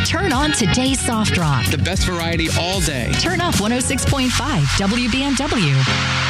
Turn on today's soft rock. The best variety all day. Turn up 106.5 WBNW.